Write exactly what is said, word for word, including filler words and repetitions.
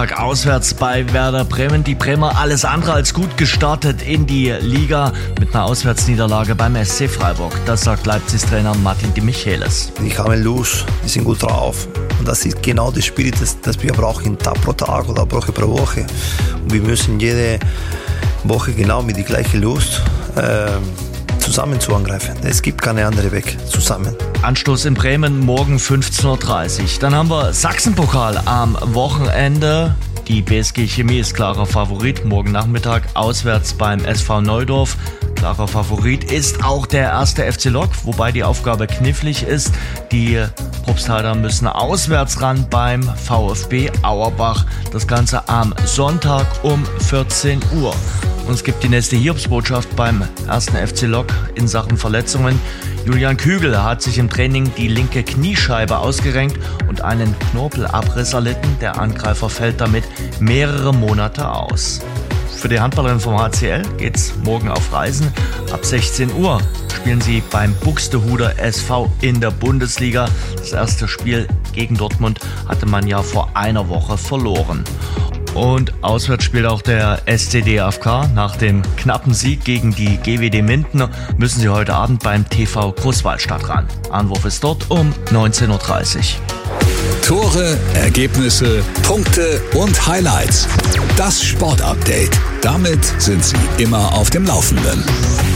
Nachmittag auswärts bei Werder Bremen. Die Bremer alles andere als gut gestartet in die Liga mit einer Auswärtsniederlage beim S C Freiburg. Das sagt Leipzigs Trainer Martin de Michelis. Die kamen los, die sind gut drauf. Und das ist genau das Spirit, das, das wir brauchen, Tag pro Tag oder Woche pro Woche. Und wir müssen jede Woche genau mit der gleichen Lust äh, zusammen zu angreifen. Es gibt keine andere Weg, zusammen. Anstoß in Bremen morgen fünfzehn Uhr dreißig. Dann haben wir Sachsenpokal am Wochenende. Die B S G Chemie ist klarer Favorit. Morgen Nachmittag auswärts beim S V Neudorf. Klarer Favorit ist auch der erste F C Lok, wobei die Aufgabe knifflig ist. Die Probstheiter müssen auswärts ran beim VfB Auerbach. Das Ganze am Sonntag um vierzehn Uhr. Und es gibt die nächste Hiobsbotschaft beim ersten F C Lok in Sachen Verletzungen. Julian Kügel hat sich im Training die linke Kniescheibe ausgerenkt und einen Knorpelabriss erlitten. Der Angreifer fällt damit mehrere Monate aus. Für die Handballerin vom H C L geht's morgen auf Reisen. Ab sechzehn Uhr spielen sie beim Buxtehuder S V in der Bundesliga. Das erste Spiel gegen Dortmund hatte man ja vor einer Woche verloren. Und auswärts spielt auch der S C D F K. Nach dem knappen Sieg gegen die G W D Minden müssen sie heute Abend beim T V Großwallstadt ran. Anwurf ist dort um neunzehn Uhr dreißig. Tore, Ergebnisse, Punkte und Highlights. Das Sportupdate. Damit sind Sie immer auf dem Laufenden.